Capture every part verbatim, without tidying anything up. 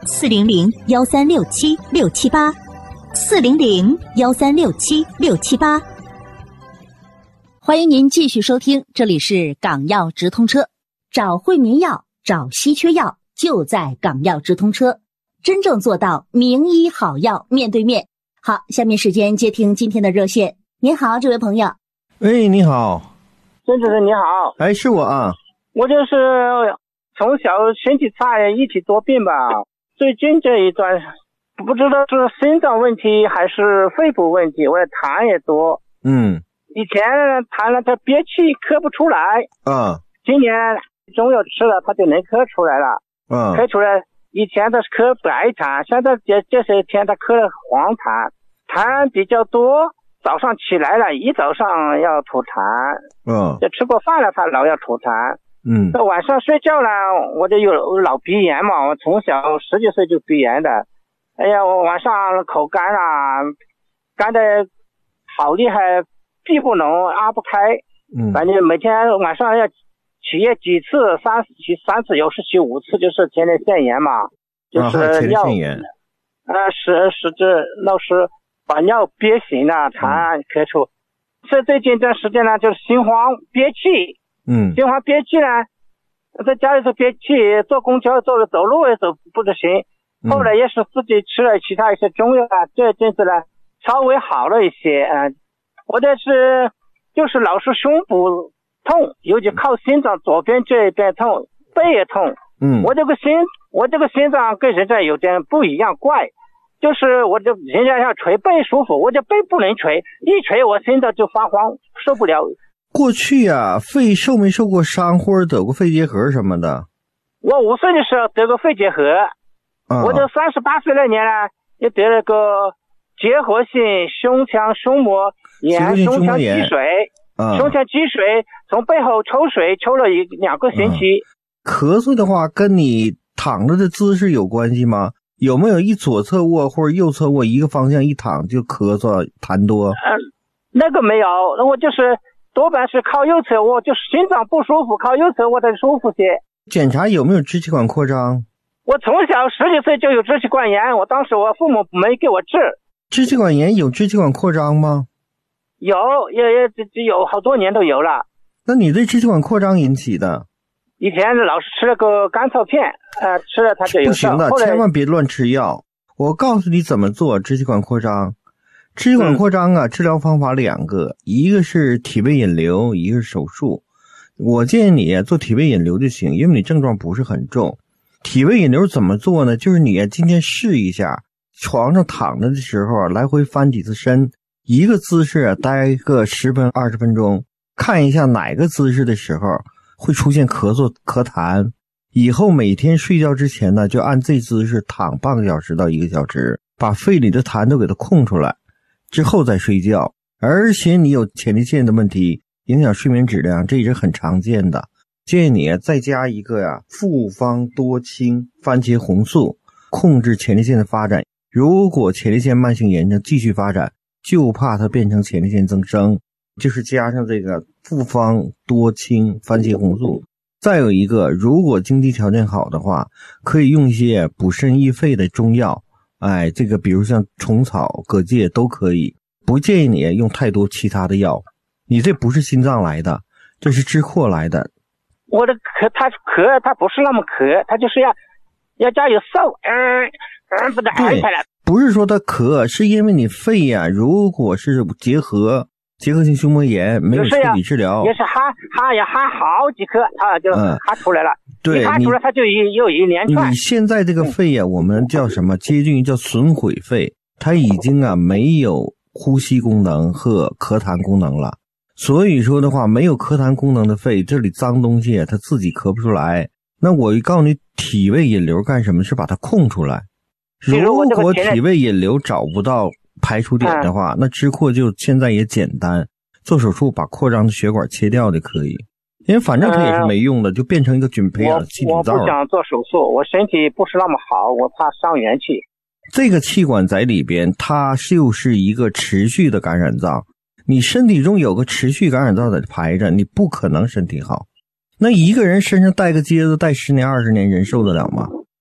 四零零幺三六七六七八，四零零幺三六七六七八。 欢迎您继续收听，这里是港药直通车，找惠民药，找稀缺药，就在港药直通车，真正做到名医好药面对面。好，下面时间接听今天的热线。您好，这位朋友。 喂，你好。 孙主任你好。 哎，是我啊。 我就是从小身体差，一体多病吧，最近这一段不知道是心脏问题还是肺部问题，我的痰也多。 嗯。 以前痰了它憋气咳不出来。 嗯。 今年中药吃了它就能咳出来了。 嗯。 咳出来，以前它是咳白痰，现在这这些天它咳了黄痰，痰比较多，早上起来了一早上要吐痰。 嗯。 就吃过饭了它老要吐痰。 嗯。 那晚上睡觉呢，我就有老鼻炎嘛，我从小十几岁就鼻炎的。哎呀，我晚上口干啊，干的好厉害，闭不拢，拉不开。 嗯。 反正每天晚上要起夜几次，三次起三次，有时起五次，就是前列腺炎嘛，就是尿。 前列腺炎。 呃，使使这老是把尿憋醒了，痰咳出。这最近这时间呢，就是心慌憋气。 嗯。 心慌憋气呢，在家里头憋气，坐公交坐走路也走不得行。后来也是自己吃了其他一些中药啊，这阵子呢稍微好了一些。嗯、呃，我这是就是老是胸部痛，尤其靠心脏左边这边痛，背也痛。 嗯， 我这个心我这个心脏跟人家有点不一样，怪，就是我这人家要捶背舒服，我这背不能捶，一捶我心脏就发慌，受不了。 过去啊，肺受没受过伤或者得过肺结核什么的？ 我五岁的时候得过肺结核。 啊、 我就三十八岁那年呢，也得了个结核性胸腔胸膜炎、胸腔积水、 啊、 胸腔积水，从背后抽水抽了一两个星期、 啊。咳嗽的话，跟你躺着的姿势有关系吗？有没有一左侧卧或者右侧卧一个方向一躺就咳嗽痰多？ 嗯、呃，那个没有，那我就是多半是靠右侧卧，就是心脏不舒服，靠右侧卧才舒服些。 检查有没有支气管扩张？ 我从小十几岁就有支气管炎，我当时我父母没给我治。 支气管炎有支气管扩张吗？ 有，也也有好多年都有了。 那你对支气管扩张引起的？ 以前老是吃了个甘草片，呃，吃了它就有效。 不行的，千万别乱吃药。我告诉你怎么做支气管扩张。支气管扩张啊，嗯、治疗方法两个，一个是体位引流，一个是手术。我建议你做体位引流就行，因为你症状不是很重。体位引流怎么做呢？就是你今天试一下，床上躺着的时候来回翻几次身，一个姿势待个十分二十分钟，看一下哪个姿势的时候会出现咳嗽咳痰。以后每天睡觉之前呢，就按这姿势躺半个小时到一个小时，把肺里的痰都给它空出来，之后再睡觉。而且你有前列腺的问题，影响睡眠质量，这也是很常见的。建议你再加一个呀、啊，复方多清番茄红素，控制前列腺的发展。如果前列腺慢性炎症继续发展，就怕它变成前列腺增生，就是加上这个复方多清番茄红素。再有一个，如果经济条件好的话，可以用一些补肾益肺的中药，哎，这个比如像虫草、蛤蚧都可以。不建议你用太多其他的药，你这不是心脏来的，这是支扩来的。 我的咳，他咳，他不是那么咳，他就是要要加有嗽，嗯嗯，不得挨下来。 不是说他咳，是因为你肺呀、啊，如果是结核、结核性胸膜炎，没有彻底治疗， 也是哈哈呀哈好几颗，啊就哈出来了。嗯、 对， 哈出来它就一又一连串。 你现在这个肺呀、啊，我们叫什么？接近于叫损毁肺，它已经啊没有呼吸功能和咳痰功能了。所以说的话，没有咳痰功能的肺，这里脏东西它自己咳不出来。那我告诉你，体位引流干什么？是把它空出来。如果体位引流找不到排除点的话，嗯、那支扩就现在也简单，做手术把扩张的血管切掉就可以。因为反正它也是没用的，嗯、就变成一个菌培养气体灶了。 我不想做手术，我身体不是那么好，我怕伤元气。 这个气管在里边，它就是一个持续的感染灶。你身体中有个持续感染灶在排着，你不可能身体好。那一个人身上带个疖子带十年二十年，人受得了吗？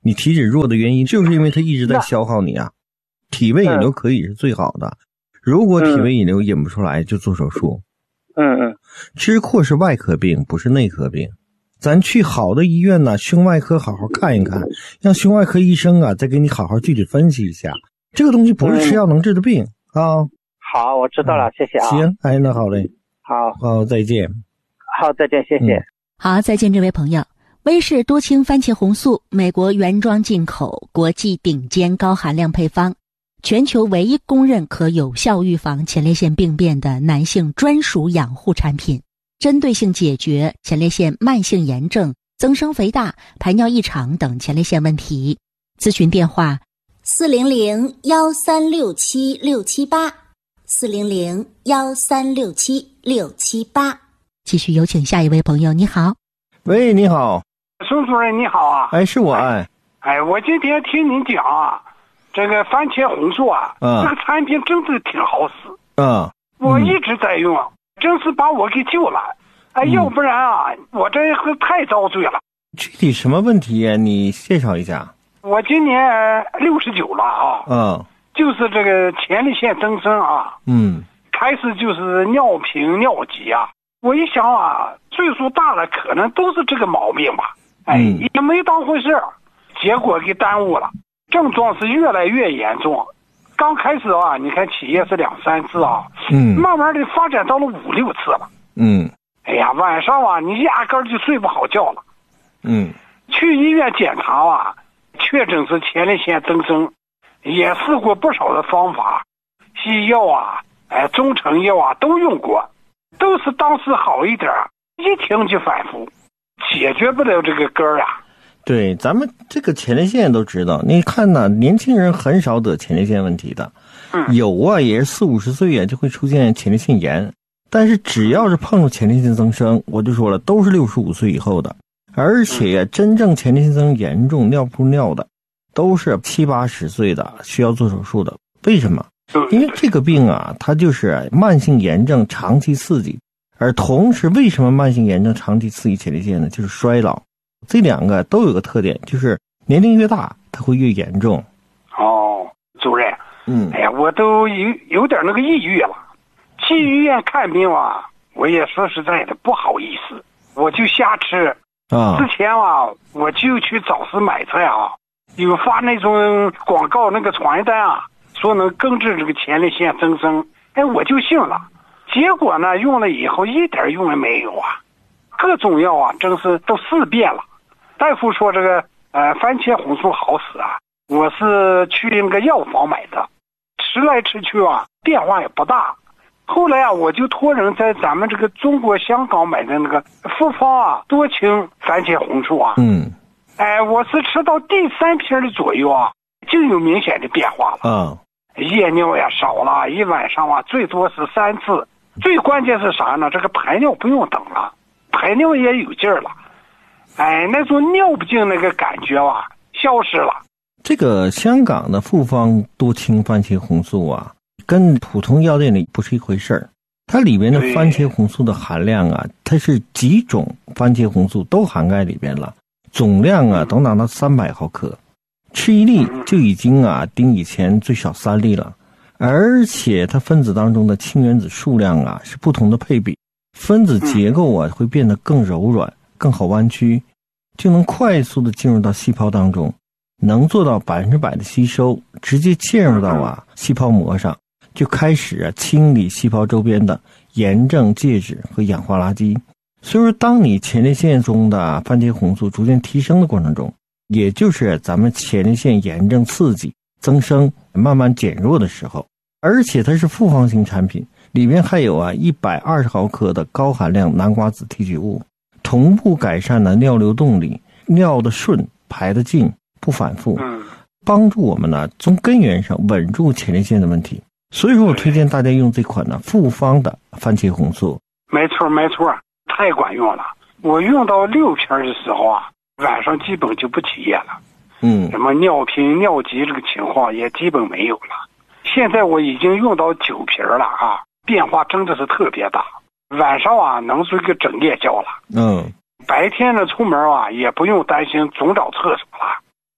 你体脂弱的原因就是因为它一直在消耗你啊。体位引流可以是最好的，如果体位引流引不出来就做手术。 嗯嗯， 支扩是外科病，不是内科病。咱去好的医院呢，胸外科好好看一看，让胸外科医生啊再给你好好具体分析一下。这个东西不是吃药能治的病、嗯、啊。 好，我知道了，嗯、谢谢啊。 行，哎，那好嘞。 好， 好，再见。 好，再见，谢谢。 嗯、好，再见，这位朋友。威氏多氢番茄红素，美国原装进口，国际顶尖高含量配方，全球唯一公认可有效预防前列腺病变的男性专属养护产品，针对性解决前列腺慢性炎症、增生肥大、排尿异常等前列腺问题。咨询电话： 四零零幺三六七六七八，四零零幺三六七六七八。 继续有请下一位朋友，你好。 喂，你好。 孙主任你好啊。 哎，是我哎。 哎，我今天听您讲啊，这个番茄红素啊， 嗯、 这个产品真的挺好使。 嗯。 我一直在用，真是把我给救了。哎，要不然啊，嗯、我这太遭罪了。 具体什么问题呀？你介绍一下。 我今年六十九了啊。 嗯。 就是这个前列腺增生啊。 嗯。 开始就是尿频尿急啊。我一想啊，岁数大了，可能都是这个毛病吧。哎， 嗯、 也没当回事，结果给耽误了，症状是越来越严重。刚开始啊，你看起夜是两三次啊， 嗯， 慢慢的发展到了五六次了。 嗯， 哎呀，晚上啊，你压根儿就睡不好觉了。 嗯， 去医院检查啊，确诊是前列腺增生，也试过不少的方法，西药啊，哎，中成药啊都用过，都是当时好一点，一停就反复。解决不了这个根儿啊！ 对，咱们这个前列腺都知道，你看呢，年轻人很少得前列腺问题的， 嗯、 有啊，也是四五十岁啊就会出现前列腺炎，但是只要是碰到前列腺增生，我就说了，都是六十五岁以后的，而且真正前列腺增生严重、尿不出尿的，都是七八十岁的，需要做手术的。为什么？因为这个病啊，它就是慢性炎症长期刺激。而同时，为什么慢性炎症长期刺激前列腺呢？就是衰老，这两个都有个特点，就是年龄越大，它会越严重。 哦，主任， 嗯， 哎呀，我都有有点那个抑郁了。去医院看病啊，我也说实在的不好意思，我就瞎吃。 啊， 之前啊，我就去早市买菜啊，有发那种广告那个传单啊，说能根治这个前列腺增生，哎，我就信了。结果呢，用了以后一点用也没有啊，各种药啊，真是都试遍了。大夫说这个呃番茄红素好使啊，我是去那个药房买的，吃来吃去啊，变化也不大。后来啊，我就托人在咱们这个中国香港买的那个复方啊多氢番茄红素啊， 嗯， 哎，我是吃到第三瓶的左右啊，就有明显的变化了。 啊， 夜尿呀少了，一晚上啊最多是三次。最关键是啥呢？这个排尿不用等了，排尿也有劲儿了，哎，那种尿不尽那个感觉啊，消失了。 这个香港的复方多氢番茄红素啊，跟普通药店里不是一回事儿。它里边的番茄红素的含量啊，它是几种番茄红素都涵盖里边了，总量啊都达到三百毫克，吃一粒就已经啊顶以前最少三粒了。而且它分子当中的氢原子数量啊是不同的配比，分子结构啊会变得更柔软，更好弯曲，就能快速的进入到细胞当中，能做到百分之百的吸收，直接嵌入到啊细胞膜上，就开始啊清理细胞周边的炎症介质和氧化垃圾。所以说，当你前列腺中的番茄红素逐渐提升的过程中，也就是咱们前列腺炎症刺激增生慢慢减弱的时候，而且它是复方型产品，里面还有啊一百二十毫克的高含量南瓜子提取物，同步改善了尿流动力，尿的顺，排的净，不反复，帮助我们呢从根源上稳住前列腺的问题。所以说我推荐大家用这款呢复方的番茄红素。 没错没错，太管用了。我用到六瓶的时候啊，晚上基本就不起夜了， 嗯， 什么尿频尿急这个情况也基本没有了。现在我已经用到九瓶了啊，变化真的是特别大。晚上啊能睡个整夜觉了， 嗯， 白天呢出门啊也不用担心总找厕所了，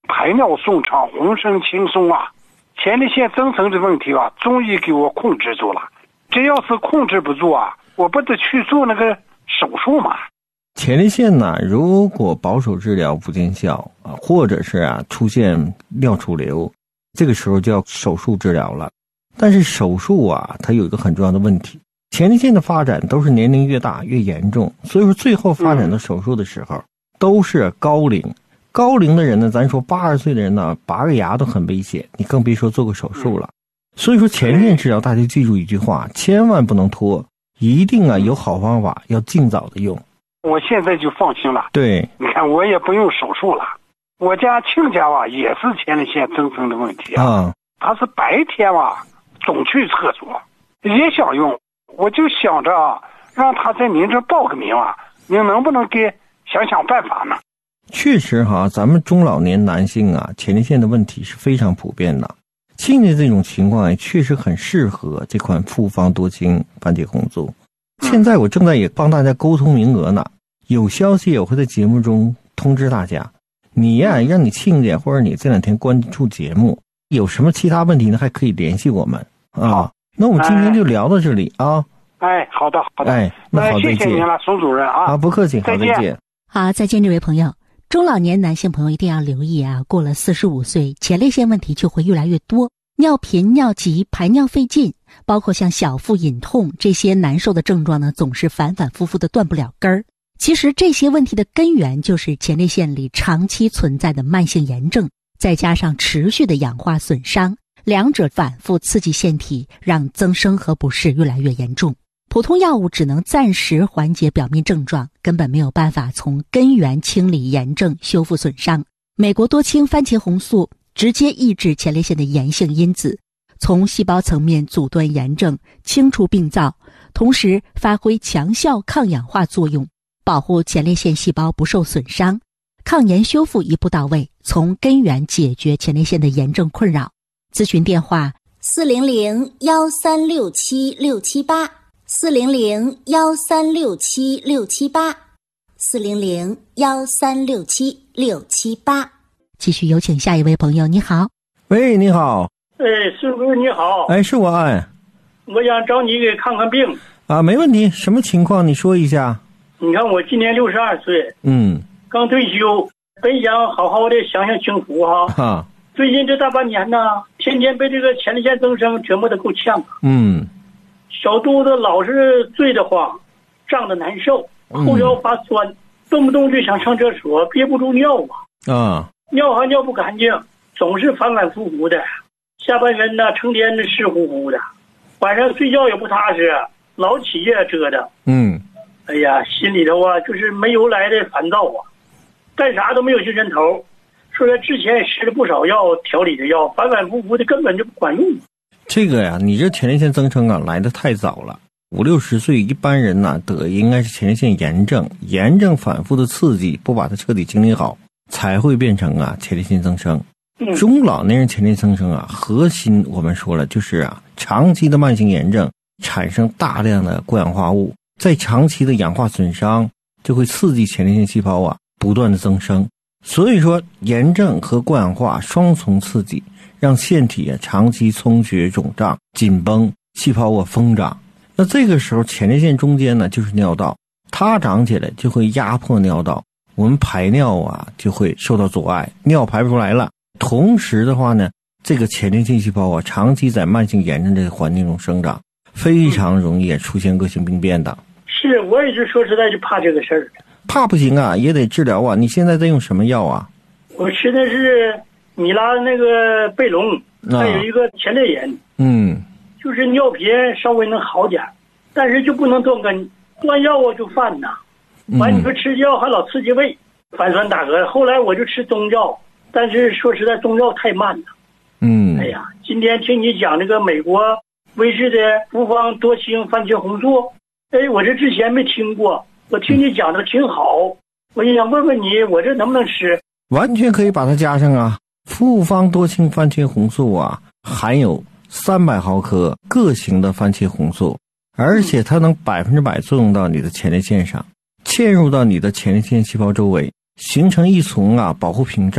排尿顺畅，浑身轻松啊。前列腺增生的问题啊，中医给我控制住了。这要是控制不住啊，我不得去做那个手术嘛。 前列腺呢，如果保守治疗不见效啊，或者是啊出现尿储留，这个时候就要手术治疗了。但是手术啊，它有一个很重要的问题，前列腺的发展都是年龄越大越严重，所以说最后发展到手术的时候，嗯、都是高龄。高龄的人呢，咱说八十岁的人呢，拔个牙都很危险，你更别说做个手术了。所以说前列腺治疗，大家记住一句话，千万不能拖，一定啊有好方法，要尽早的用。 我现在就放心了。 对， 你看我也不用手术了。我家亲家啊也是前列腺增生的问题啊，嗯、他是白天啊总去厕所，也想用，我就想着啊，让他在您这报个名啊，您能不能给想想办法呢？ 确实哈，咱们中老年男性啊，前列腺的问题是非常普遍的。现在这种情况也确实很适合这款复方多清番茄红素。现在我正在也帮大家沟通名额呢，有消息我会在节目中通知大家。你呀、啊，让你亲家或者你这两天关注节目，有什么其他问题呢，还可以联系我们啊。好，那我们今天就聊到这里啊。 哎，好的，好的。 哎，那好，再见。 谢谢您了，宋主任啊。 啊，不客气，好，再见。 好，再见，这位朋友。中老年男性朋友一定要留意啊，过了四十五岁，前列腺问题就会越来越多，尿频、尿急、排尿费劲，包括像小腹隐痛这些难受的症状呢，总是反反复复的断不了根儿。其实这些问题的根源就是前列腺里长期存在的慢性炎症，再加上持续的氧化损伤，两者反复刺激腺体，让增生和不适越来越严重。普通药物只能暂时缓解表面症状，根本没有办法从根源清理炎症、修复损伤。美国多清番茄红素直接抑制前列腺的炎性因子，从细胞层面阻断炎症，清除病灶，同时发挥强效抗氧化作用，保护前列腺细胞不受损伤，抗炎修复一步到位，从根源解决前列腺的炎症困扰。咨询电话四零零幺三六七六七八。四零零幺三六七六七八，四零零幺三六七六七八。 继续有请下一位朋友，你好。 喂，你好。 哎，师傅你好。 哎，是我哎。 我想找你给看看病。 啊，没问题，什么情况你说一下。 你看我今年六十二岁， 嗯， 刚退休，本想好好的享享清福哈。 哈。 最近这大半年呢，天天被这个前列腺增生折磨得够呛。 嗯。 小肚子老是坠得慌，胀得难受，后腰发酸，嗯、动不动就想上厕所，憋不住尿啊！ 啊， 尿还尿不干净，总是反反复复的，下半身呢成天的湿乎乎的，晚上睡觉也不踏实，老起夜折腾。 嗯， 哎呀，心里头啊就是没由来的烦躁啊，干啥都没有精神头。说他之前吃了不少药，调理的药，反反复复的根本就不管用。 这个呀，你这前列腺增生啊来得太早了，五六十岁一般人呐、啊、得应该是前列腺炎症，炎症反复的刺激，不把它彻底清理好，才会变成啊前列腺增生。 嗯、 中老年人前列腺增生啊，核心我们说了就是啊长期的慢性炎症产生大量的过氧化物，在长期的氧化损伤就会刺激前列腺细胞啊不断的增生，所以说炎症和过氧化双重刺激，让腺体啊长期充血肿胀紧绷，细胞啊疯长。那这个时候前列腺中间呢就是尿道，它长起来就会压迫尿道，我们排尿啊就会受到阻碍，尿排不出来了。同时的话呢，这个前列腺细胞啊长期在慢性炎症这个环境中生长，非常容易出现恶性病变的。 是，我也是说实在就怕这个事儿。 怕不行啊，也得治疗啊。你现在在用什么药啊？ 我吃的是米拉那个贝隆，还有一个前列炎。 嗯， 就是尿频稍微能好点，但是就不能断根，断药啊就犯呐。完你说吃药还老刺激胃，反酸打嗝。后来我就吃中药，但是说实在中药太慢了。 嗯， 哎呀，今天听你讲这个美国威士的复方多清番茄红素，哎，我这之前没听过，我听你讲的挺好，我就想问问你，我这能不能吃？ 完全可以把它加上啊。复方多清番茄红素啊，含有三百毫克各型的番茄红素，而且它能百分之百作用到你的前列腺上，嵌入到你的前列腺细胞周围，形成一层啊保护屏障，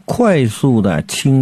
快速的清